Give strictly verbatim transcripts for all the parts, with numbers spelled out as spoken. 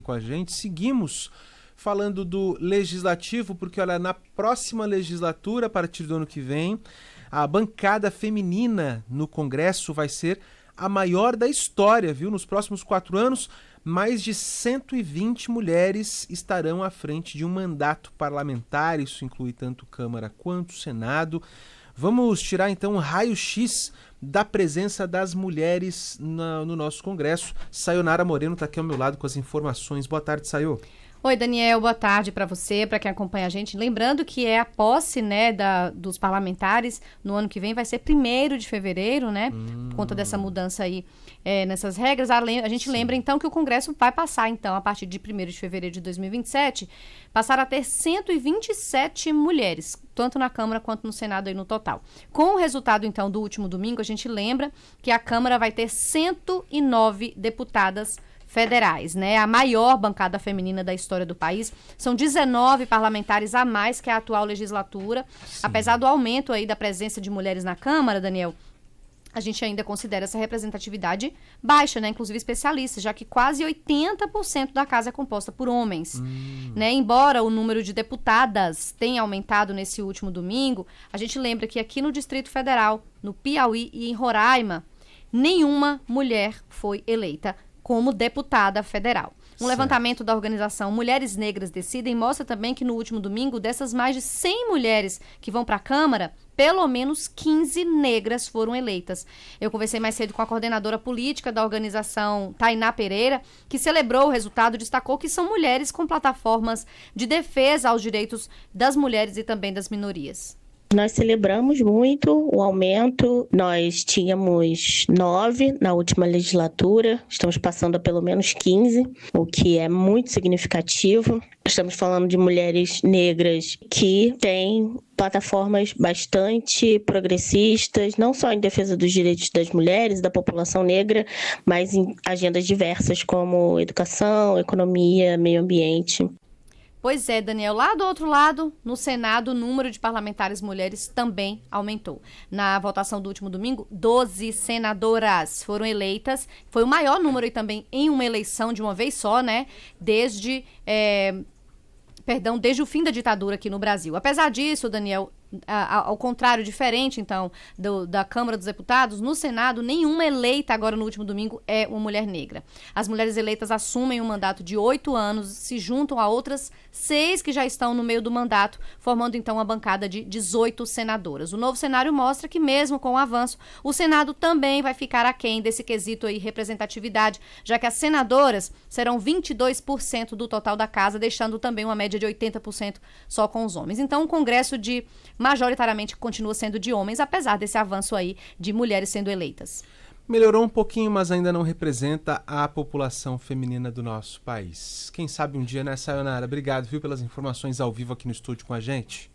Com a gente, seguimos falando do legislativo, porque olha, na próxima legislatura, a partir do ano que vem, a bancada feminina no Congresso vai ser a maior da história, viu? Nos próximos quatro anos, mais de cento e vinte mulheres estarão à frente de um mandato parlamentar, isso inclui tanto Câmara quanto Senado. Vamos tirar então um raio-x da presença das mulheres na, no nosso Congresso. Sayonara Moreno está aqui ao meu lado com as informações. Boa tarde, Sayo. Oi, Daniel, boa tarde para você, para quem acompanha a gente. Lembrando que é a posse, né, da, dos parlamentares no ano que vem, vai ser primeiro de fevereiro, né, hum. por conta dessa mudança aí é, nessas regras. A, a gente Sim. lembra, então, que o Congresso vai passar, então, a partir de primeiro de fevereiro de dois mil e vinte e sete, passar a ter cento e vinte e sete mulheres, tanto na Câmara quanto no Senado aí no total. Com o resultado, então, do último domingo, a gente lembra que a Câmara vai ter cento e nove deputadas federais, né? A maior bancada feminina da história do país. São dezenove parlamentares a mais que a atual legislatura. Sim. Apesar do aumento aí da presença de mulheres na Câmara, Daniel, a gente ainda considera essa representatividade baixa, né? Inclusive especialistas, já que quase oitenta por cento da casa é composta por homens. Hum. Né? Embora o número de deputadas tenha aumentado nesse último domingo, a gente lembra que aqui no Distrito Federal, no Piauí e em Roraima, nenhuma mulher foi eleita como deputada federal. Um certo. levantamento da organização Mulheres Negras Decidem mostra também que no último domingo, dessas mais de cem mulheres que vão para a Câmara, pelo menos quinze negras foram eleitas. Eu conversei mais cedo com a coordenadora política da organização, Tainá Pereira, que celebrou o resultado e destacou que são mulheres com plataformas de defesa aos direitos das mulheres e também das minorias. Nós celebramos muito o aumento, nós tínhamos nove na última legislatura, estamos passando a pelo menos quinze, o que é muito significativo. Estamos falando de mulheres negras que têm plataformas bastante progressistas, não só em defesa dos direitos das mulheres e da população negra, mas em agendas diversas como educação, economia, meio ambiente. Pois é, Daniel, lá do outro lado, no Senado, o número de parlamentares mulheres também aumentou. Na votação do último domingo, doze senadoras foram eleitas. Foi o maior número e também em uma eleição de uma vez só, né? Desde, é, perdão, desde o fim da ditadura aqui no Brasil. Apesar disso, Daniel, ao contrário, diferente, então, do, da Câmara dos Deputados, no Senado, nenhuma eleita agora no último domingo é uma mulher negra. As mulheres eleitas assumem um mandato de oito anos, se juntam a outras seis que já estão no meio do mandato, formando, então, uma bancada de dezoito senadoras. O novo cenário mostra que, mesmo com o avanço, o Senado também vai ficar aquém desse quesito aí, representatividade, já que as senadoras serão vinte e dois por cento do total da casa, deixando também uma média de oitenta por cento só com os homens. Então, um congresso de majoritariamente continua sendo de homens, apesar desse avanço aí de mulheres sendo eleitas. Melhorou um pouquinho, mas ainda não representa a população feminina do nosso país. Quem sabe um dia, né, Sayonara? Obrigado, viu, pelas informações ao vivo aqui no estúdio com a gente.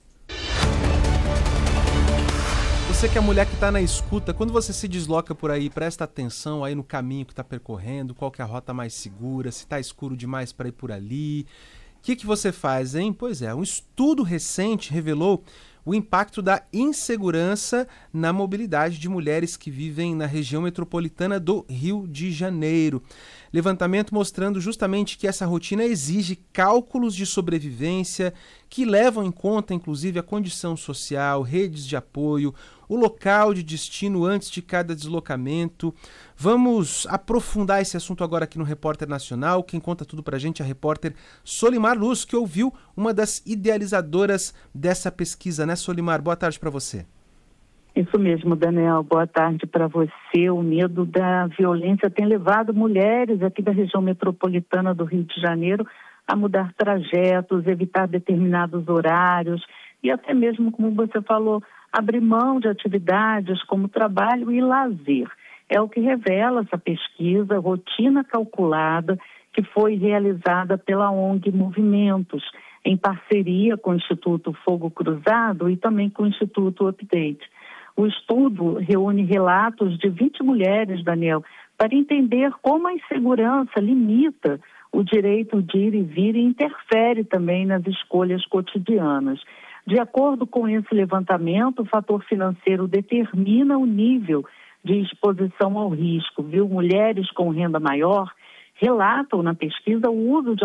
Você que é a mulher que está na escuta, quando você se desloca por aí, presta atenção aí no caminho que está percorrendo, qual que é a rota mais segura, se está escuro demais para ir por ali. O que, que você faz, hein? Pois é, um estudo recente revelou o impacto da insegurança na mobilidade de mulheres que vivem na região metropolitana do Rio de Janeiro. Levantamento mostrando justamente que essa rotina exige cálculos de sobrevivência que levam em conta, inclusive, a condição social, redes de apoio, o local de destino antes de cada deslocamento. Vamos aprofundar esse assunto agora aqui no Repórter Nacional. Quem conta tudo pra gente é a repórter Solimar Luz, que ouviu uma das idealizadoras dessa pesquisa, né, Solimar? Boa tarde para você. Isso mesmo, Daniel. Boa tarde para você. O medo da violência tem levado mulheres aqui da região metropolitana do Rio de Janeiro a mudar trajetos, evitar determinados horários e até mesmo, como você falou, abrir mão de atividades como trabalho e lazer. É o que revela essa pesquisa, Rotina Calculada, que foi realizada pela O N G Movimentos, em parceria com o Instituto Fogo Cruzado e também com o Instituto Update. O estudo reúne relatos de vinte mulheres, Daniel, para entender como a insegurança limita o direito de ir e vir e interfere também nas escolhas cotidianas. De acordo com esse levantamento, o fator financeiro determina o nível de exposição ao risco, viu? Mulheres com renda maior relatam na pesquisa o uso de